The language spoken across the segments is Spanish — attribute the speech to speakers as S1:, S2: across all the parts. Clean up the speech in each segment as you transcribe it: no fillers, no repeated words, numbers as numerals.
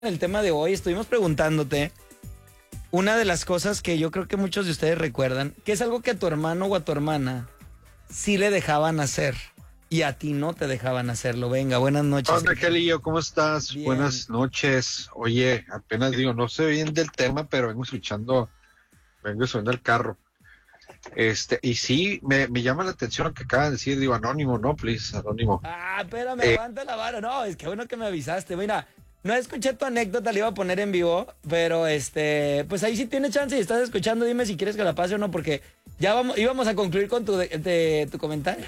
S1: El tema de hoy estuvimos preguntándote una de las cosas que yo creo que muchos de ustedes recuerdan, que es algo que a tu hermano o a tu hermana sí le dejaban hacer y a ti no te dejaban hacerlo. Venga, buenas noches.
S2: Hola, Angelillo, ¿cómo estás?
S1: Bien.
S2: Buenas noches. Oye, apenas digo, no sé bien del tema, pero vengo subiendo al carro. Y sí, me llama la atención lo que acaban de decir, digo, anónimo, no, please, anónimo.
S1: Espérame, aguanta la vara. No, es que bueno que me avisaste. Mira, no escuché tu anécdota, la iba a poner en vivo, pero pues ahí sí tienes chance y estás escuchando, dime si quieres que la pase o no, porque ya íbamos a concluir con tu comentario.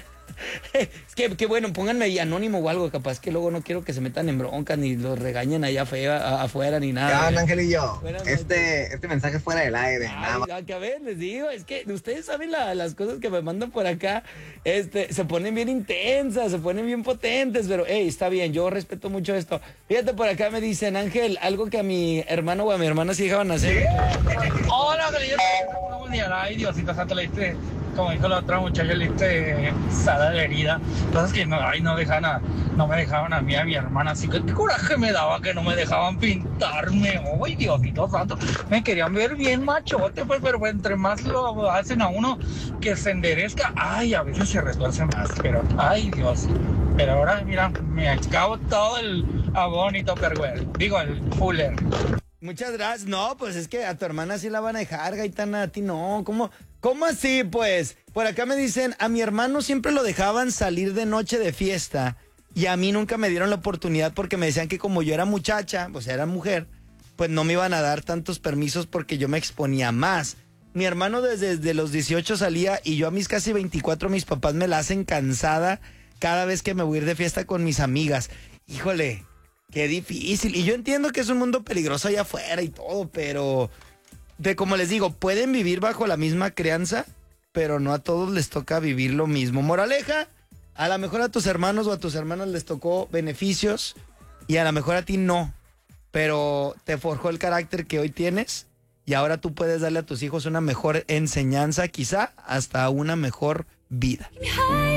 S1: Es que bueno, pónganme ahí anónimo o algo, capaz que luego no quiero que se metan en bronca ni los regañen allá afuera ni nada.
S3: ¿Qué onda, Angelillo?
S1: Buenas
S3: Este mensaje es fuera del aire. Nada más.
S1: Que a ver, les digo, es que ustedes saben las cosas que me mandan por acá, se ponen bien intensas, se ponen bien potentes, pero hey, está bien, yo respeto mucho esto. Fíjate, por acá me dicen, Ángel, algo que a mi hermano o a mi hermana sí dejaban hacer.
S4: Hola, Angelillo, buen día. Ay, Diosito Santo, le diste, como dijo la otra muchacha, le diste sal a la herida. Entonces que no me dejaban a mí, a mi hermana, así que qué coraje me daba que no me dejaban pintarme. Ay, Diosito Santo, me querían ver bien machote, pues, pero entre más lo hacen a uno que se enderezca, ay, a veces se retuerce más, pero ay, Dios. Pero ahora, mira, me acabo todo el abón y topperware, digo, el fuller.
S1: Muchas gracias. No, pues es que a tu hermana sí la van a dejar, Gaitana, a ti no. ¿Cómo así, pues? Por acá me dicen, a mi hermano siempre lo dejaban salir de noche de fiesta y a mí nunca me dieron la oportunidad porque me decían que como yo era muchacha, o sea, era mujer, pues no me iban a dar tantos permisos porque yo me exponía más. Mi hermano desde los 18 salía y yo a mis casi 24 mis papás me la hacen cansada cada vez que me voy a ir de fiesta con mis amigas. Híjole, qué difícil. Y yo entiendo que es un mundo peligroso allá afuera y todo, pero como les digo, pueden vivir bajo la misma crianza, pero no a todos les toca vivir lo mismo. Moraleja, a lo mejor a tus hermanos o a tus hermanas les tocó beneficios y a lo mejor a ti no, pero te forjó el carácter que hoy tienes y ahora tú puedes darle a tus hijos una mejor enseñanza, quizá hasta una mejor vida.